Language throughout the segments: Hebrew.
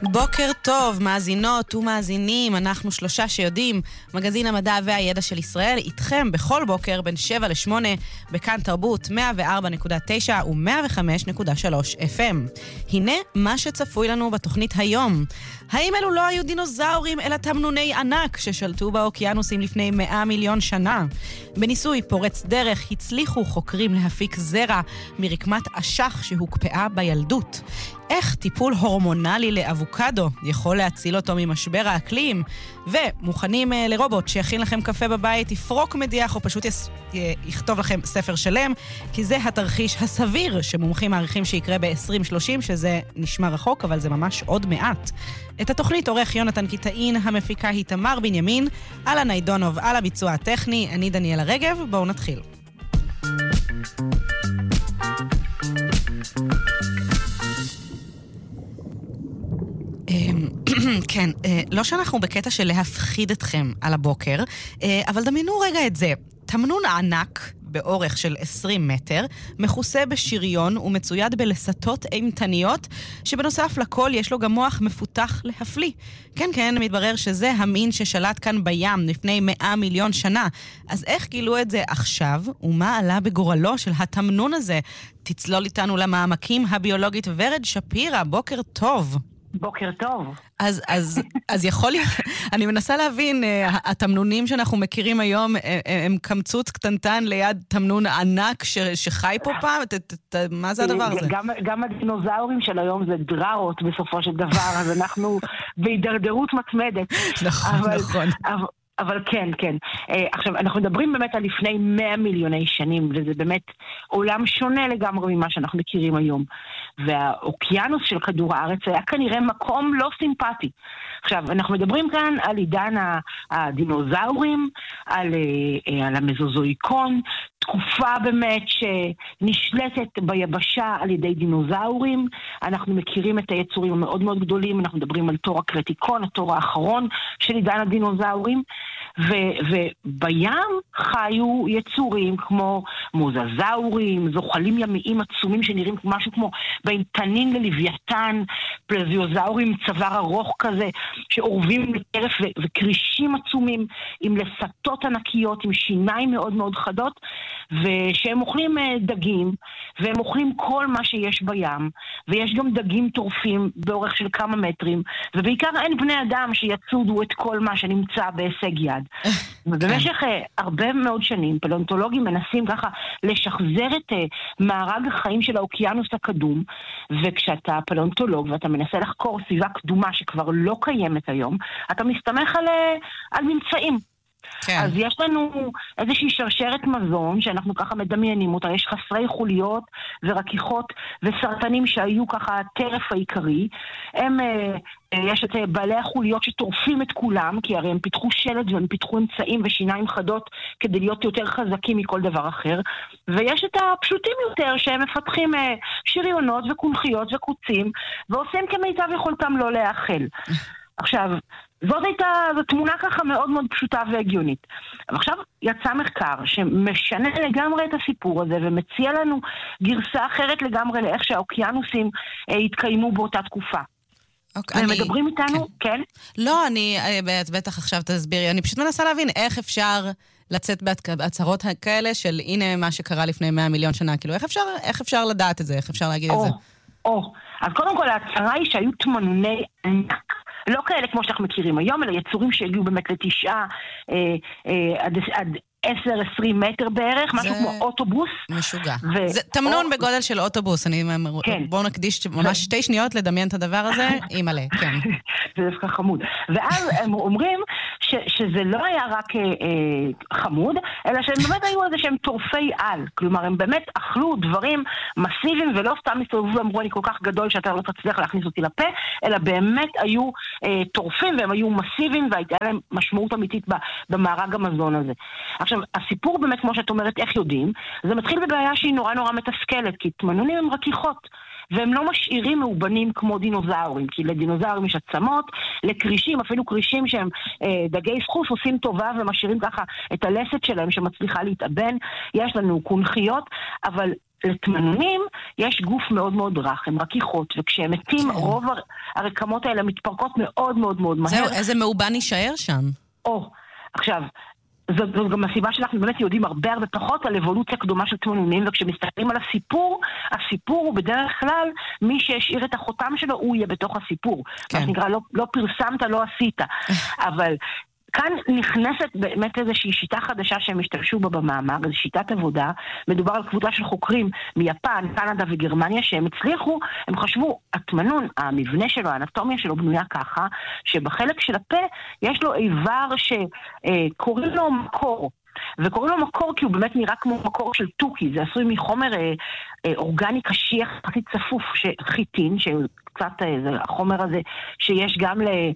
בוקר טוב, מאזינות ומאזינים, אנחנו שלושה שיודעים, מגזין המדע והידע של ישראל, איתכם בכל בוקר בין 7 ל-8, בכאן תרבות 104.9 ו-105.3 FM. הנה מה שצפוי לנו בתוכנית היום. האם אלו לא היו דינוזאורים אלא תמנוני ענק ששלטו באוקיינוסים לפני 100 מיליון שנה? בניסוי פורץ דרך הצליחו חוקרים להפיק זרע מרקמת אשך שהוקפאה בילדות. איך טיפול הורמונלי לאבוקדו יכול להציל אותו ממשבר האקלים? ומוכנים לרובוט שיכין לכם קפה בבית, יפרוק מדיח או פשוט יכתוב לכם ספר שלם, כי זה התרחיש הסביר שמומחים מעריכים שיקרה ב-2030, שזה נשמע רחוק, אבל זה ממש עוד מעט. את התוכנית עורך יונתן קיטאין, המפיקה היא תמר בנימין, אלה ניידונוב על הביצוע הטכני, אני דניאלה רגב, בואו נתחיל. כן, לא שאנחנו בקטע של להפחיד אתכם על הבוקר, אבל דמיינו רגע את זה. תמנון ענק באורך של 20 מטר, מכוסה בשריון ומצויד בלסתות אימתניות, שבנוסף לכל יש לו גם מוח מפותח להפליא. כן, כן, מתברר שזה המין ששלט כאן בים לפני 100 מיליון שנה. אז איך גילו את זה עכשיו, ומה עלה בגורלו של התמנון הזה? תצלול איתנו למעמקים הביולוגית ורד שפירא, בוקר טוב. בוקר טוב. אז יכול להיות, אני מנסה להבין, התמנונים שאנחנו מכירים היום הם קמצוץ קטנטן ליד תמנון ענק שחי פה פעם? מה זה הדבר הזה? גם הדינוזאורים של היום זה דראות בסופו של דבר, אז אנחנו בהידרדרות מתמדת. נכון. אבל כן, כן. עכשיו, אנחנו מדברים באמת על לפני 100 מיליוני שנים, וזה באמת עולם שונה לגמרי ממה שאנחנו מכירים היום. והאוקיינוס של כדור הארץ היה כנראה מקום לא סימפטי. עכשיו, אנחנו מדברים כאן על עידן הדינוזאורים, על המזוזואיקון, תקופה באמת שנשלטת ביבשה על ידי דינוזאורים. אנחנו מכירים את היצורים המאוד מאוד גדולים, אנחנו מדברים על תור הקרטיקון, התור האחרון של עידן הדינוזאורים, ובים חיו יצורים כמו מוזזאורים, זוחלים ימיים עצומים שנראים משהו כמו בין תנין ללוויתן, פלזיוזאורים צוואר ארוך כזה, שעורבים לטרף וקרישים עצומים עם לסתות ענקיות, עם שיניים מאוד מאוד חדות, ושהם אוכלים דגים, והם אוכלים כל מה שיש בים, ויש גם דגים טורפים באורך של כמה מטרים, ובעיקר אין בני אדם שיצודו את כל מה שנמצא בהישג יד. ובמשך הרבה מאוד שנים, פלאונטולוגים מנסים ככה לשחזר את מארג החיים של האוקיינוס הקדום, וכשאתה פלאונטולוג ואתה מנסה לחקור סביבה קדומה שכבר לא קיימת היום, אתה מסתמך על ממצאים. כן. אז יש לנו איזושהי שרשרת מזון שאנחנו ככה מדמיינים אותה, יש חסרי חוליות ורקיחות וסרטנים שהיו ככה הטרף העיקרי, יש את בעלי החוליות שטורפים את כולם, כי הרי הם פיתחו שלד והם פיתחו אמצעים ושיניים חדות כדי להיות יותר חזקים מכל דבר אחר, ויש את הפשוטים יותר שהם מפתחים שריונות וקונחיות וקוצים ועושים כמיטב יכולתם לא להאכל. עכשיו, זאת תמונה ככה מאוד מאוד פשוטה והגיונית. אבל עכשיו יצא מחקר שמשנה לגמרי את הסיפור הזה ומציע לנו גרסה אחרת לגמרי לאיך שהאוקיינוסים התקיימו באותה תקופה. הם מדברים איתנו, כן? לא, אני בטח עכשיו תסבירי. אני פשוט מנסה להבין איך אפשר לצאת בהצהרות כאלה של הנה מה שקרה לפני 100 מיליון שנה. כאילו, איך אפשר לדעת את זה? איך אפשר להגיד את זה? אז קודם כל, ההצהרה היא שהיו תמנוני ענק. לא כאלה כמו שאנחנו מכירים היום, אלא יצורים שהגיעו באמת ל9 עד 10-20 מטר בערך, משהו כמו אוטובוס. משוגע. זה תמנון בגודל של אוטובוס. בואו נקדיש ממש 2 שניות לדמיין את הדבר הזה, אימאלה, כן. זה דווקא חמוד. ואז הם אומרים שזה לא היה רק חמוד, אלא שהם באמת היו איזה שהם טורפי על. כלומר, הם באמת אכלו דברים מסיביים, ולא סתם מסתובבו ואמרו, אני כל כך גדול שאתה לא תצליח להכניס אותי לפה, אלא באמת היו טורפים, והם היו מסיביים, והייתה להם משמעות אמיתית במארג המזון הזה. עכשיו, הסיפור באמת, כמו שאת אומרת, איך יודעים, זה מתחיל בבעיה שהיא נורא נורא מתסכלת, כי תמנונים הם רקיחות, והם לא משאירים מאובנים כמו דינוזאורים, כי לדינוזאורים יש עצמות, לקרישים, אפילו קרישים שהם דגי סחוס, עושים טובה ומשאירים ככה את הלסת שלהם שמצליחה להתאבן, יש לנו קונחיות, אבל לתמנונים יש גוף מאוד מאוד רך, הן רכיכות, וכשהם מתים, רוב הרקמות האלה מתפרקות מאוד מאוד מאוד מהר. זהו, איזה מאובן יישאר שם? עכשיו, זו גם הסיבה שאנחנו באמת יודעים הרבה פחות על אבולוציה קדומה של תמנונים, וכשמסתכלים על הסיפור הוא בדרך כלל, מי שהשאיר את החותם שלו, הוא יהיה בתוך הסיפור. מה שנקרא, לא פרסמת, לא עשית. אבל כאן נכנסת באמת איזושהי שיטה חדשה שהם השתמשו בה במאמר, איזו שיטת עבודה. מדובר על קבוצה של חוקרים מיפן, קנדה וגרמניה, שהם הצליחו, הם חשבו, התמנון, המבנה שלו, האנטומיה שלו בנויה ככה, שבחלק של הפה יש לו איבר שקוראים לו מקור. וקוראים לו מקור כי הוא באמת נראה כמו מקור של טוקי, זה עשוי מחומר אורגני קשיח, קצת צפוף, חיטין, קצת החומר הזה שיש גם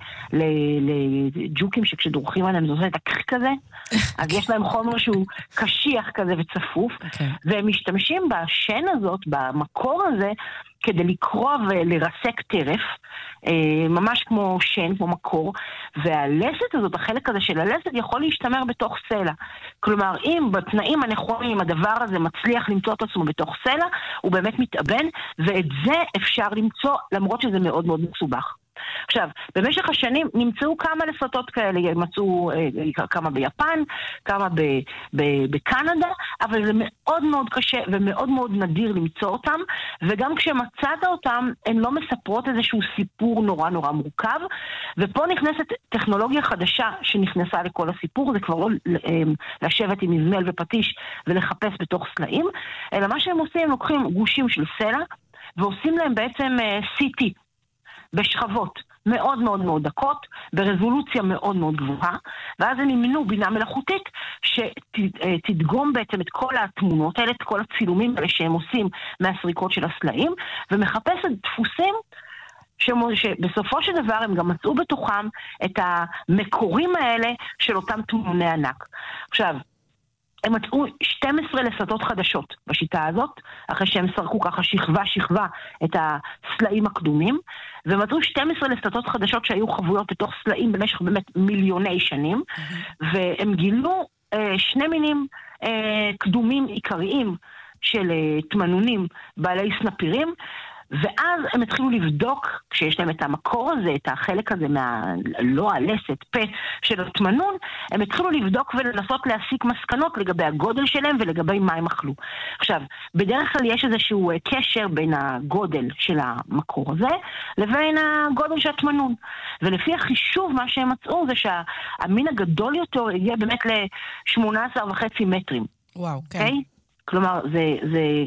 לג'וקים שכשדורכים עליהם זה עושה את הקריק כזה, אז יש להם חומר שהוא קשיח כזה וצפוף, והם משתמשים בשן הזאת, במקור הזה, כדי לקרוא ולרסק טרף, ממש כמו שן, כמו מקור, והלסת הזאת, החלק הזה של הלסת, יכול להשתמר בתוך סלע. כלומר, אם בתנאים הנכונים הדבר הזה מצליח למצוא את עצמו בתוך סלע, הוא באמת מתאבן, ואת זה אפשר למצוא, למרות שזה מאוד מאוד מסובך. עכשיו, במשך השנים נמצאו כמה לסתות כאלה, מצאו כמה ביפן, כמה בקנדה, אבל זה מאוד מאוד קשה ומאוד מאוד נדיר למצוא אותם, וגם כשמצאת אותם, הן לא מספרות איזשהו סיפור נורא נורא מורכב, ופה נכנסת טכנולוגיה חדשה שנכנסה לכל הסיפור, זה כבר לא לשבת עם מזמל ופטיש ולחפש בתוך סלעים, אלא מה שהם עושים, הם לוקחים גושים של סלע, ועושים להם בעצם CT, בשכבות מאוד מאוד מאוד דקות, ברזולוציה מאוד מאוד גבוהה, ואז הם ימינו בינה מלאכותית שתדגום בעצם את כל התמונות האלה, את כל הצילומים האלה שהם עושים מהסריקות של הסלעים, ומחפשת דפוסים שבסופו של דבר הם גם מצאו בתוכם את המקורים האלה של אותם תמוני ענק. עכשיו, הם מצאו 12 לסתות חדשות בשיטה הזאת, אחרי שהם סרקו ככה שכבה את הסלעים הקדומים, ומצאו 12 לסתות חדשות שהיו חבויות בתוך סלעים במשך באמת מיליוני שנים, והם גילו שני מינים קדומים עיקריים של תמנונים בעלי סנפירים, ואז הם התחילו לבדוק, כשיש להם את המקור הזה, את החלק הזה לא הלסת, פה של התמנון, הם התחילו לבדוק ולנסות להסיק מסקנות לגבי הגודל שלהם ולגבי מה הם אכלו. עכשיו, בדרך כלל יש איזשהו קשר בין הגודל של המקור הזה לבין הגודל של התמנון. ולפי החישוב מה שהם מצאו זה שהמין הגדול יותר הגיע באמת ל-18.5 מטרים. וואו, כן. Okay? כלומר, זה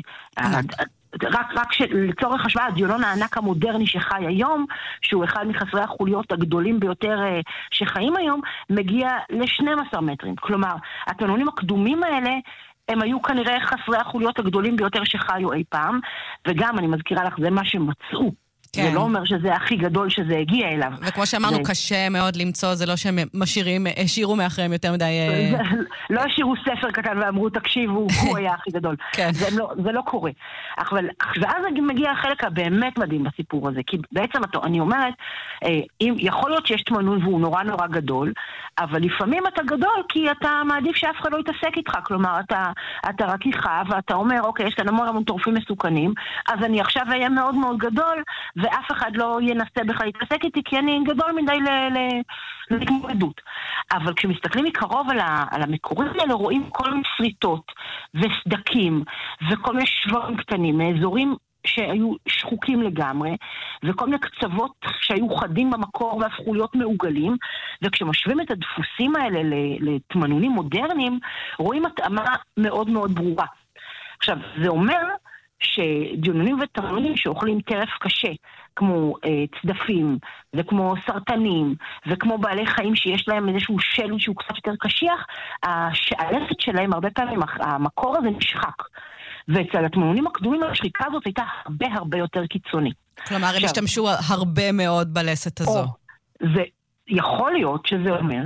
רק לצורך השוואה, הדיונון הענק המודרני שחי היום, שהוא אחד מחסרי החוליות הגדולים ביותר שחיים היום, מגיע ל-12 מטרים. כלומר, התמנונים הקדומים האלה, הם היו כנראה חסרי החוליות הגדולים ביותר שחיו אי פעם, וגם, אני מזכירה לך, זה מה שמצאו. זה לא אומר שזה הכי גדול שזה הגיע אליו. וכמו שאמרנו, קשה מאוד למצוא, זה לא שהם השאירו מאחריהם יותר מדי... לא השאירו ספר קטן ואמרו, תקשיבו, הוא היה הכי גדול. זה לא קורה. אבל אז מגיע החלק הבאמת מדהים בסיפור הזה, כי בעצם אני אומרת, יכול להיות שיש תמנון והוא נורא נורא גדול, אבל לפעמים אתה גדול כי אתה מעדיף שאף אחד לא יתעסק איתך, כלומר, אתה רכיכה ואתה אומר, אוקיי, יש כאן המון טורפים מסוכנים, אז אני עכשיו אהיה מאוד מאוד גדול, ואף אחד לא ינסה בכלל להתעסק איתי, כי אני גדול מדי להתמודדות. אבל כשמסתכלים מקרוב על המקורים האלה, רואים כל מיני שריטות וסדקים, וכל מיני שברים קטנים, מאזורים שהיו שחוקים לגמרי, וכל מיני קצוות שהיו חדים במקור והפכו להיות מעוגלים, וכשמשווים את הדפוסים האלה לתמנונים מודרניים, רואים התאמה מאוד מאוד ברורה. עכשיו, זה אומר שדיונונים ותמנונים שאוכלים טרף קשה, כמו צדפים, וכמו סרטנים, וכמו בעלי חיים שיש להם איזשהו שלד שהוא קצת יותר קשיח, הלסת שלהם הרבה פעמים, המקור הזה נשחק. ואצל התמנונים הקדומים השחיקה הזאת הייתה הרבה הרבה יותר קיצוני. כלומר, הם השתמשו הרבה מאוד בלסת הזו. יכול להיות שזה אומר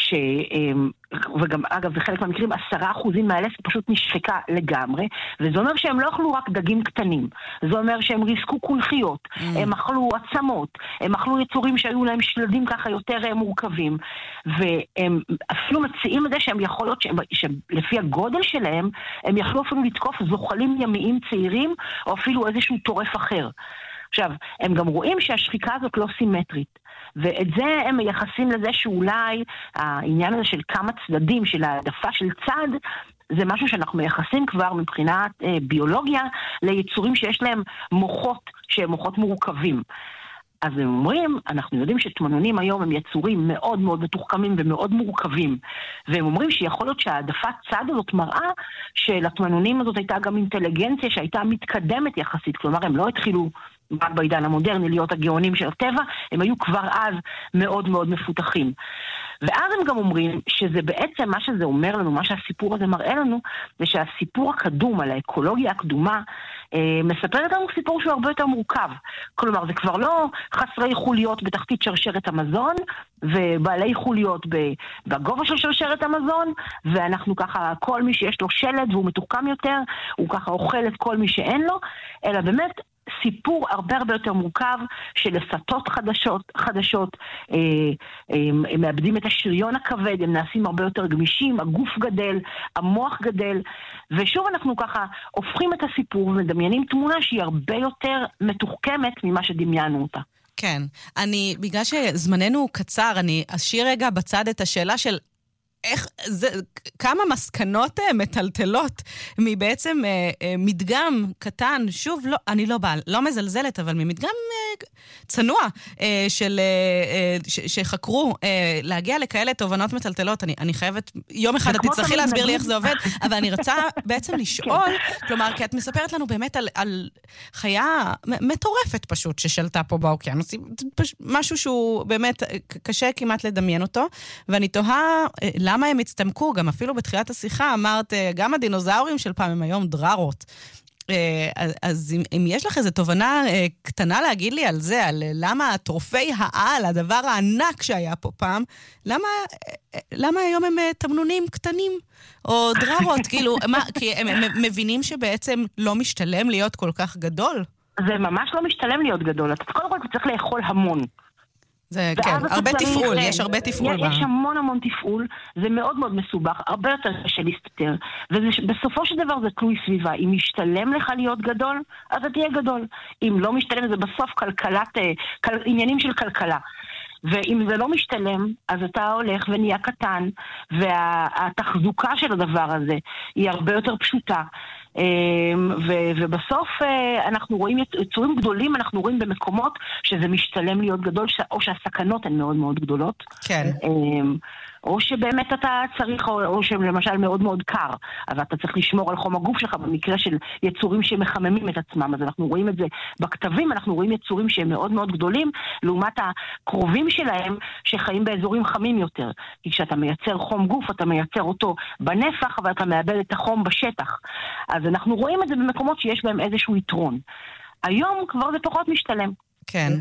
וגם אגב בחלק מהמקרים 10% מהלסת פשוט נשחקה לגמרי, וזה אומר שהם לא אכלו רק דגים קטנים, זה אומר שהם ריסקו קולחיות, הם אכלו עצמות, הם אכלו יצורים שהיו להם שלדים ככה יותר מורכבים, והם אפילו מציעים את זה שהם יכול להיות שלפי הגודל שלהם הם יכלו אפילו לתקוף זוחלים ימיים צעירים או אפילו איזשהו טורף אחר. עכשיו, הם גם רואים שהשחיקה הזאת לא סימטרית, ואת זה הם מייחסים לזה שאולי העניין הזה של כמה צדדים, של העדפה של צד, זה משהו שאנחנו מייחסים כבר מבחינת ביולוגיה ליצורים שיש להם מוחות, שהם מוחות מורכבים. אז הם אומרים, אנחנו יודעים שתמנונים היום הם יצורים מאוד מאוד מתוחכמים ומאוד מורכבים, והם אומרים שיכול להיות שהעדפת צד הזאת מראה שלתמנונים הזאת הייתה גם אינטליגנציה שהייתה מתקדמת יחסית, כלומר הם לא התחילו רק בעידן המודרני להיות הגאונים של הטבע, הם היו כבר אז מאוד מאוד מפותחים. ואז הם גם אומרים שזה בעצם מה שזה אומר לנו, מה שהסיפור הזה מראה לנו, זה שהסיפור הקדום על האקולוגיה הקדומה מספר לנו סיפור שהוא הרבה יותר מורכב. כלומר, זה כבר לא חסרי חוליות בתחתית שרשרת המזון, ובעלי חוליות בגובה של שרשרת המזון, ואנחנו ככה, כל מי שיש לו שלד והוא מתוחכם יותר, הוא ככה אוכל את כל מי שאין לו, אלא באמת סיפור הרבה הרבה יותר מורכב של לסתות חדשות, הם מאבדים את השריון הכבד, הם נעשים הרבה יותר גמישים, הגוף גדל, המוח גדל, ושוב אנחנו ככה הופכים את הסיפור ומדמיינים תמונה שהיא הרבה יותר מתוחכמת ממה שדמיינו אותה. כן, בגלל שזמננו קצר, אני אשאיר רגע בצד את השאלה של כמה מסקנות מטלטלות מבעצם מדגם קטן, שוב, אני לא מזלזלת, אבל ממדגם צנוע שחקרו להגיע לכאלה תובנות מטלטלות. אני חייבת, יום אחד את תצטרכי להסביר לי איך זה עובד, אבל אני רוצה בעצם לשאול, כלומר, כי את מספרת לנו באמת על חיה מטורפת פשוט ששלטה פה באוקיינוס, משהו שהוא באמת קשה כמעט לדמיין אותו, ואני תוהה למה הם הצטמקו, גם אפילו בתחילת השיחה אמרת, גם הדינוזאורים של פעם הם היום דררות. אז אם יש לך איזו תובנה קטנה להגיד לי על זה, על למה טרופי העל, הדבר הענק שהיה פה פעם, למה היום הם תמנונים קטנים או דררות? כאילו, כי הם מבינים שבעצם לא משתלם להיות כל כך גדול? זה ממש לא משתלם להיות גדול. אתה קודם כל צריך לאכול המון. זה, כן, הרבה תפעול, יש הרבה תפעול. יש המון תפעול, זה מאוד מאוד מסובך, הרבה יותר קשה להסתתר, ובסופו של דבר זה תלוי סביבה. אם משתלם לך להיות גדול, אז אתה תהיה גדול. אם לא משתלם, זה בסוף עניינים של כלכלה. ואם זה לא משתלם, אז אתה הולך ונהיה קטן, והתחזוקה של הדבר הזה היא הרבה יותר פשוטה. ובסוף אנחנו רואים יצורים גדולים, אנחנו רואים במקומות שזה משתלם להיות גדול, או שהסכנות הן מאוד מאוד גדולות. כן. או שבאמת אתה צריך, או שלמשל מאוד מאוד קר, אז אתה צריך לשמור על חום הגוף שלך במקרה של יצורים שמחממים את עצמם. אז אנחנו רואים את זה בכתבים, אנחנו רואים יצורים שהם מאוד מאוד גדולים, לעומת הקרובים שלהם שחיים באזורים חמים יותר. כי כשאתה מייצר חום גוף, אתה מייצר אותו בנפח, אבל אתה מאבד את החום בשטח. אז אנחנו רואים את זה במקומות שיש בהם איזשהו יתרון. היום כבר זה פחות משתלם. כן,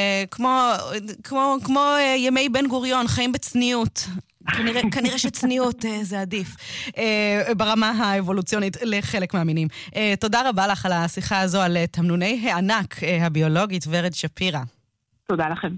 כמו ימי בן גוריון, חיים בצניעות. כנראה שצניעות זה עדיף ברמה האבולוציונית לחלק מהמינים. תודה רבה לך על השיחה הזו על תמנוני הענק הביולוגית ורד שפירא. תודה לכם.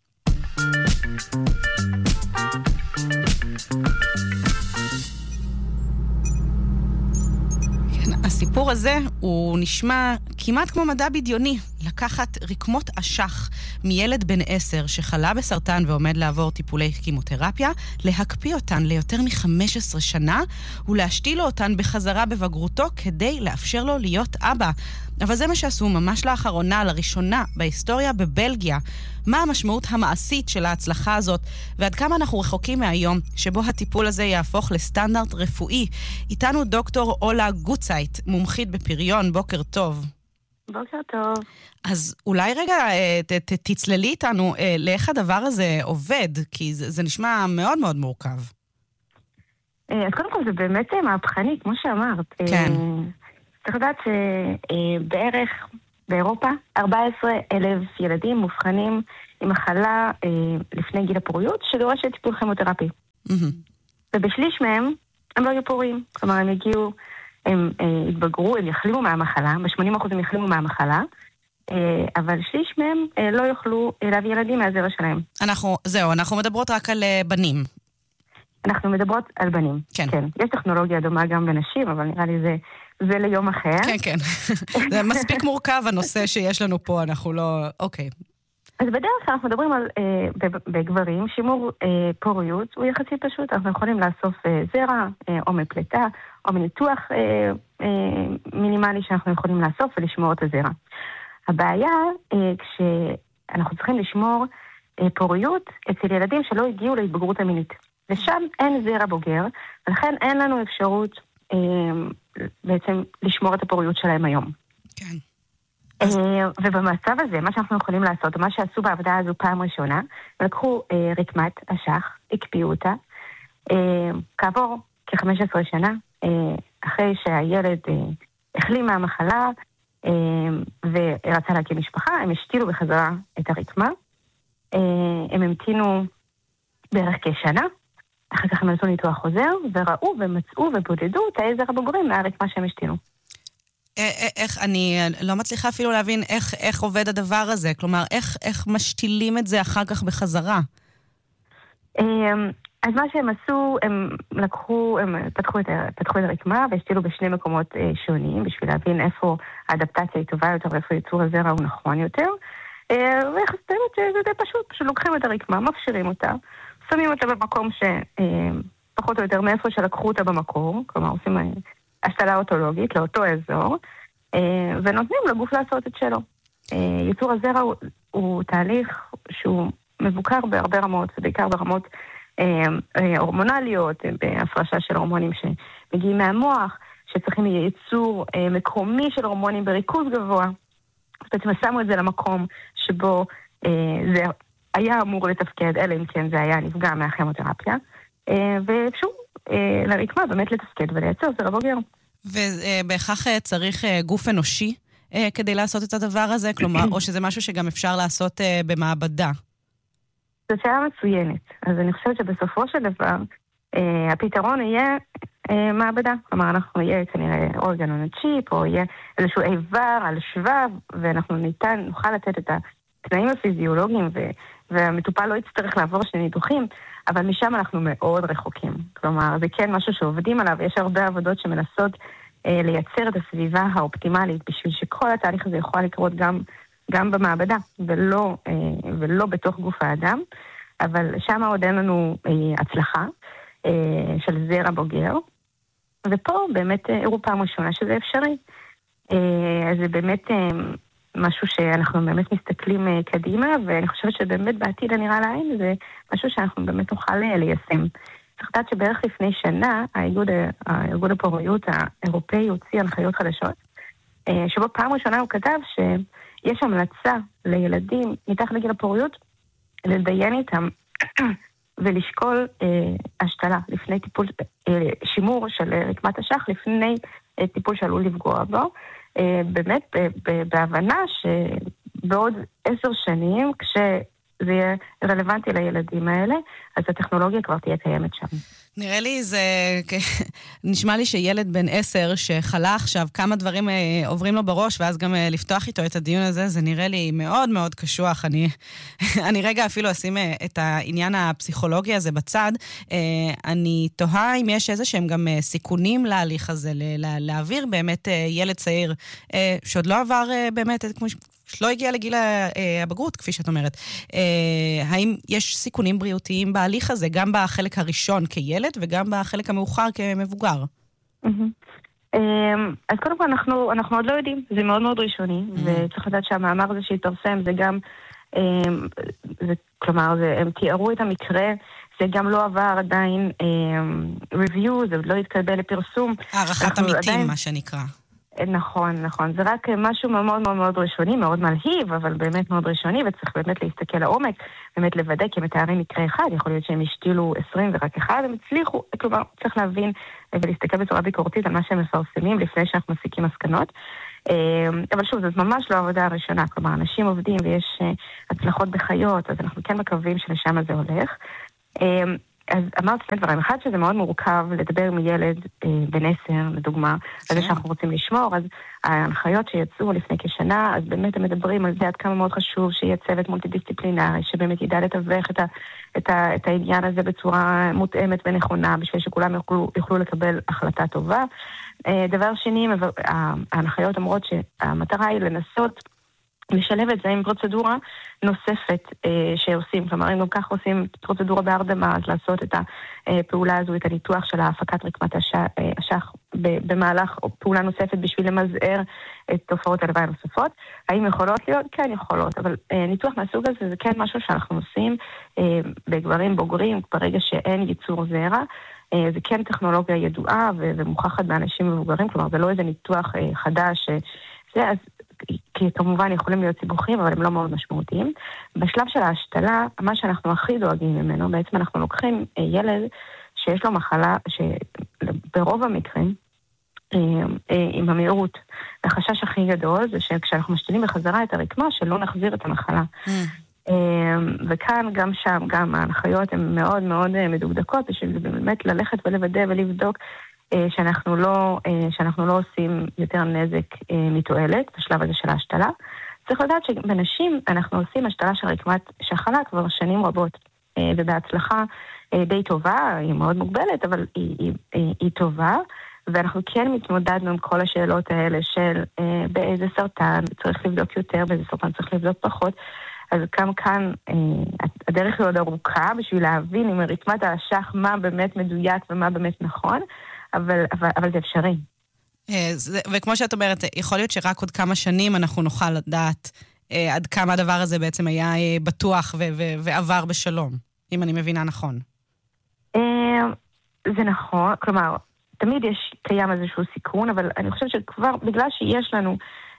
הסיפור הזה הוא נשמע כמעט כמו מדע בדיוני, לקחת רקמות אשך מילד בן 10 שחלה בסרטן ועומד לעבור טיפולי כימותרפיה, להקפיא אותן ליותר מ-15 שנה ולהשתיל אותן בחזרה בבגרותו כדי לאפשר לו להיות אבא. אבל זה מה שעשו ממש לאחרונה, לראשונה בהיסטוריה בבלגיה. מה המשמעות המעשית של ההצלחה הזאת, ועד כמה אנחנו רחוקים מהיום שבו הטיפול הזה יהפוך לסטנדרט רפואי. איתנו דוקטור אולה גוצייט, מומחית בפריון. בוקר טוב. בוקר טוב. אז אולי רגע תצללי איתנו לאיך הדבר הזה עובד, כי זה נשמע מאוד מאוד מורכב. אז קודם כל זה באמת מהפכני, כמו שאמרת. כן. צריך לדעת שבערך באירופה 14,000 ילדים מובחנים עם מחלה לפני גיל הפוריות שדורשת טיפול כימותרפי. ובשליש מהם הם לא יהיו פוריים. כלומר, הם הגיעו, הם התבגרו, הם יחלימו מהמחלה, ב-80% הם יחלימו מהמחלה, אבל שליש מהם לא יוכלו להביא ילדים מהזרע שלהם. אנחנו מדברות רק על בנים. אנחנו מדברות על בנים. כן. כן. יש טכנולוגיה דומה גם בנשים, אבל נראה לי זה ליום אחר. כן, כן. זה מספיק מורכב הנושא שיש לנו פה, אנחנו לא... אוקיי. אז בדרך כלל אנחנו מדברים על, בגברים, שימור פוריות הוא יחסית פשוט. אנחנו יכולים לאסוף זרע, או מפלטה, או מניתוח מינימלי שאנחנו יכולים לאסוף ולשמור את הזרע. הבעיה, כשאנחנו צריכים לשמור פוריות אצל ילדים שלא הגיעו להתבגרות המינית. ושם אין זרע בוגר, ולכן אין לנו אפשרות בעצם לשמור את הפוריות שלהם היום. כן. ובמצב הזה, מה שאנחנו יכולים לעשות, או מה שעשו בעבודה הזו פעם ראשונה, לקחו רקמת אשך, הקפיאו אותה, כעבור כ-15 שנה, אחרי שהילד החלים מהמחלה, ורצה להקים משפחה, הם השתילו בחזרה את הרקמה, הם המתינו בערך כשנה, אחר כך הם עשו ניתוח חוזר, וראו ומצאו ובודדו את העזר הבוגרים מהרקמה שהם השתילו. אני לא מצליחה אפילו להבין איך עובד הדבר הזה, כלומר, איך משתילים את זה אחר כך בחזרה? אז מה שהם עשו, הם פתחו את הרקמה והשתילו בשני מקומות שונים, בשביל להבין איפה האדפטציה היא טובה יותר ואיפה ייצור הזרע הוא נכון יותר, וחסתם את זה די פשוט לוקחים את הרקמה, מפשירים אותה, שמים אותה במקום שפחות או יותר מאיפה שלקחו אותה במקור, כלומר עושים השתלה אוטולוגית לאותו אזור, ונותנים לגוף לעשות את שלו. ייצור הזרע הוא תהליך שהוא מבוקר בהרבה רמות, ובעיקר ברמות הורמונליות, בהפרשה של הורמונים שמגיעים מהמוח, שצריכים ייצור מקומי של הורמונים בריכוז גבוה. בעצם שמו את זה למקום שבו זה היה אמור לתפקד, אלא אם כן זה היה נפגע מהכימותרפיה, ואפשר לרקמה באמת לתפקד ולייצר זרע בוגר. ובהכרח צריך גוף אנושי כדי לעשות את הדבר הזה? כלומר, או שזה משהו שגם אפשר לעשות במעבדה? זו שאלה מצוינת. אז אני חושבת שבסופו של דבר, הפתרון יהיה מעבדה. כלומר, אנחנו יהיה כנראה אורגן או צ'יפ, או יהיה איזשהו איבר על שבב, ואנחנו נוכל לתת את התנאים הפיזיולוגיים, והמטופל לא יצטרך לעבור שני ניתוחים, אבל משם אנחנו מאוד רחוקים. כלומר, זה כן משהו שעובדים עליו, יש הרבה עבודות שמנסות לייצר את הסביבה האופטימלית, בשביל שכל התהליך הזה יכול לקרות גם במעבדה, ולא בתוך גוף האדם, אבל שם עוד אין לנו הצלחה של זרע בוגר, ופה באמת הראו פעם ראשונה שזה אפשרי. אז זה באמת משהו שאנחנו באמת מסתכלים קדימה, ואני חושבת שבאמת בעתיד הנראה לעין זה משהו שאנחנו באמת נוכל ליישם. צריך לדעת שבערך לפני שנה, הארגון הפוריות האירופאי הוציא הנחיות חדשות, שבו פעם ראשונה הוא כתב שיש המלצה לילדים מתחת לגיל הפוריות, לדיין איתם ולשקול השתלה לפני טיפול, שימור של רקמת אשך לפני טיפול שעלול לפגוע בו, באמת בהבנה שבעוד 10 שנים, כשזה יהיה רלוונטי לילדים האלה, אז הטכנולוגיה כבר תהיה קיימת שם. נראה לי נשמע לי שילד בן 10 שחלה עכשיו, כמה דברים עוברים לו בראש, ואז גם לפתוח איתו את הדיון הזה, זה נראה לי מאוד מאוד קשוח. אני רגע אפילו אשים את העניין הפסיכולוגי הזה בצד. אני תוהה אם יש איזה שהם גם סיכונים להליך הזה, להעביר באמת ילד צעיר, שעוד לא עבר באמת, כמו שלא הגיע לגיל הבגרות, כפי שאת אומרת. האם יש סיכונים בריאותיים בהליך הזה, גם בחלק הראשון כילד, וגם בחלק המאוחר כמבוגר? אז קודם כל אנחנו עוד לא יודעים, זה מאוד מאוד ראשוני, וצריך לדעת שהמאמר הזה שהתפרסם, זה גם, כלומר, הם תיארו את המקרה, זה גם לא עבר עדיין review, זה לא התקבל לפרסום. הערכת עמיתים, מה שנקרא. נכון. זה רק משהו מאוד מאוד מאוד ראשוני, מאוד מלהיב, אבל באמת מאוד ראשוני, וצריך באמת להסתכל לעומק, באמת לוודא, כי מתארים מקרה אחד, יכול להיות שהם השתילו 20 ורק אחד, הם הצליחו, כלומר, צריך להבין ולהסתכל בצורה ביקורתית על מה שהם מפרסמים, לפני שאנחנו מסיקים מסקנות. אבל שוב, זאת ממש לא העבודה הראשונה, כלומר, אנשים עובדים ויש הצלחות בחיות, אז אנחנו כן מקווים שלשם זה הולך. אז אמרתי שני דברים, אחד שזה מאוד מורכב לדבר עם ילד בן 10, לדוגמה, על זה שאנחנו רוצים לשמור, אז ההנחיות שיצאו לפני כשנה, אז באמת הם מדברים על זה עד כמה מאוד חשוב שיהיה צוות מולטי-דיסציפלינרי, שבאמת ידע לתווך את העניין הזה בצורה מותאמת ונכונה, בשביל שכולם יוכלו לקבל החלטה טובה. דבר שני, ההנחיות אומרות שהמטרה היא לנסות לשלב את זה עם פרוצדורה נוספת שעושים, כלומר אם גם כך עושים פרוצדורה בהרדמה, אז לעשות את הפעולה הזו, את הניתוח של ההפקת רקמת אשך במהלך או פעולה נוספת בשביל למזער את תופעות הלוואי הנוספות. האם יכולות להיות? כן יכולות, אבל ניתוח מהסוג הזה זה כן משהו שאנחנו עושים בגברים בוגרים ברגע שאין ייצור זרע. זה כן טכנולוגיה ידועה ומוכחת באנשים מבוגרים, כלומר זה לא איזה ניתוח חדש, אז כי כמובן יכולים להיות סיבוכים, אבל הם לא מאוד משמעותיים. בשלב של ההשתלה, מה שאנחנו הכי דואגים ממנו, בעצם אנחנו לוקחים ילד שיש לו מחלה, שברוב המקרים, עם המהירות, החשש הכי גדול, זה שכשאנחנו משתלים בחזרה את הרקמה, שלא נחזיר את המחלה. וכאן, גם שם, גם ההנחיות הן מאוד מאוד מדוקדקות, בשביל באמת ללכת ולוודא ולבדוק, שאנחנו לא עושים יותר נזק מתועלת בשלב הזה של ההשתלה. צריך לדעת שבנשים אנחנו עושים השתלה של רקמת שחלה כבר שנים רבות, ובהצלחה די טובה, היא מאוד מוגבלת, אבל היא טובה, ואנחנו כן מתמודדנו עם כל השאלות האלה של באיזה סרטן צריך לבדוק יותר, באיזה סרטן צריך לבדוק פחות, אז גם כאן הדרך היא עוד ארוכה בשביל להבין עם רקמת האשך מה באמת מדויק ומה באמת נכון, אבל זה אפשרי. וכמו שאת אומרת, יכול להיות שרק עוד כמה שנים אנחנו נוכל לדעת עד כמה הדבר הזה בעצם היה בטוח ועבר בשלום, אם אני מבינה נכון. זה נכון, כלומר, תמיד קיים איזשהו סיכון, אבל אני חושבת שכבר, בגלל שיש לנו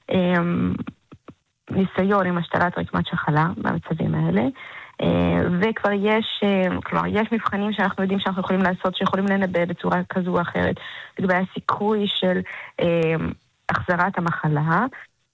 ניסיון עם השתלת רקמת שחלה במצבים האלה, וכבר יש מבחנים שאנחנו יודעים שאנחנו יכולים לעשות, שיכולים לנבא בצורה כזו או אחרת, לגבי הסיכוי של החזרת המחלה.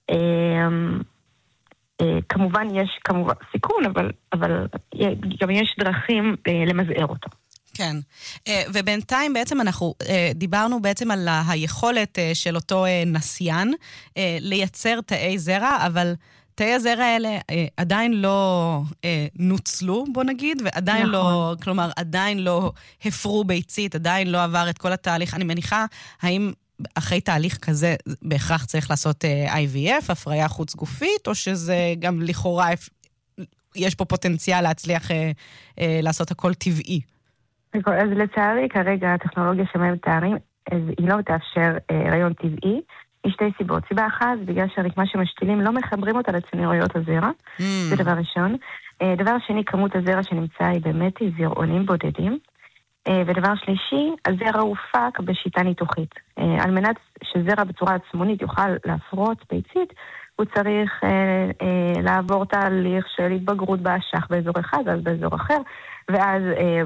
כמובן יש סיכון, אבל גם יש דרכים למזער אותו. כן, ובינתיים בעצם אנחנו דיברנו בעצם על היכולת של אותו נסיין לייצר תאי זרע, אבל תאי הזרע האלה עדיין לא נוצלו, בוא נגיד, ועדיין לא, כלומר, עדיין לא הפרו ביצית, עדיין לא עבר את כל התהליך. אני מניחה, האם אחרי תהליך כזה בהכרח צריך לעשות IVF, הפריה חוץ גופית, או שזה גם לכאורה, יש פה פוטנציאל להצליח לעשות הכל טבעי? אז לצערי, כרגע הטכנולוגיה שמהם תארים, היא לא תאפשר רעיון טבעי, יש שתי סיבות. סיבה אחת, בגלל שהרקמה שמשתילים לא מחברים אותה לצינוריות הזרע, זה דבר ראשון. דבר שני, כמות הזרע שנמצא היא באמת זרעונים בודדים. ודבר שלישי, הזרע הופק בשיטה ניתוחית. על מנת שזרע בצורה עצמונית יוכל להפרות ביצית, הוא צריך לעבור תהליך של התבגרות באשך באזור אחד, אז באזור אחר, ואז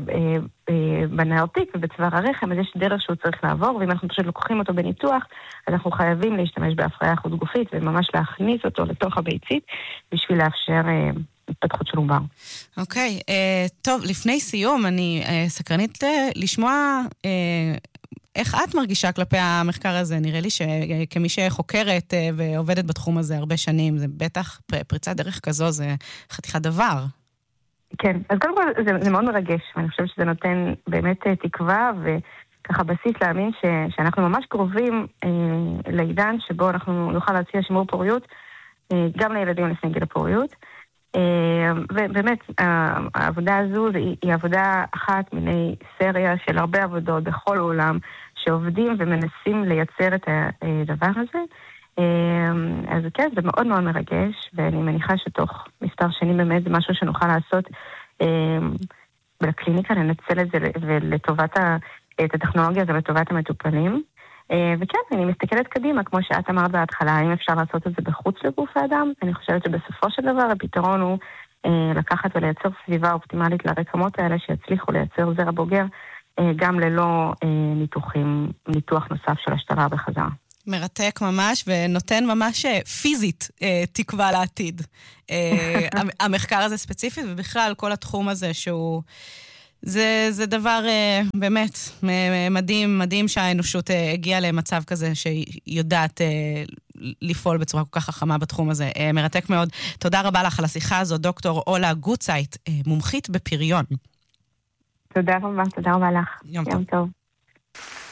בנארתיק ובצוואר הרחם, אז יש דרך שהוא צריך לעבור, ואם אנחנו פשוט לוקחים אותו בניתוח, אז אנחנו חייבים להשתמש בהפריה חוץ גופית, וממש להכניס אותו לתוך הביצית, בשביל לאפשר התפתחות של עובר. אוקיי, טוב, לפני סיום, אני סקרנית לשמוע איך את מרגישה כלפי המחקר הזה? נראה לי שכמי שחוקרת ועובדת בתחום הזה הרבה שנים, זה בטח פריצת דרך כזו, זה חתיכת דבר. כן, אז קודם כל זה מאוד מרגש, ואני חושבת שזה נותן באמת תקווה, וככה בסיס להאמין שאנחנו ממש קרובים לעידן שבו אנחנו נוכל להציע שימור פוריות, גם לילדים לפני גיל הפוריות. ובאמת, העבודה הזו היא עבודה אחת מיני סריה של הרבה עבודות בכל העולם, שעובדים ומנסים לייצר את הדבר הזה. אז כן, זה מאוד מאוד מרגש, ואני מניחה שתוך מספר שנים באמת זה משהו שנוכל לעשות בקליניקה, לנצל את זה ולטובת את הטכנולוגיה הזו לטובת המטופלים. וכן, אני מסתכלת קדימה, כמו שאת אמרת בהתחלה, האם אפשר לעשות את זה בחוץ לגוף האדם? אני חושבת שבסופו של דבר הפתרון הוא לקחת ולייצר סביבה אופטימלית לרקמות האלה שיצליחו לייצר זרע בוגר, גם ללא ניתוח נוסף של השתלה בחזרה. מרתק ממש, ונותן ממש פיזית תקווה לעתיד. המחקר הזה ספציפית, ובכלל כל התחום הזה שהוא... זה דבר באמת מדהים, מדהים שהאנושות הגיעה למצב כזה שהיא יודעת לפעול בצורה כל כך חכמה בתחום הזה. מרתק מאוד. תודה רבה לך על השיחה הזו, דוקטור אולה גוטצייט, מומחית בפריון. תודה רבה לך. יום טוב.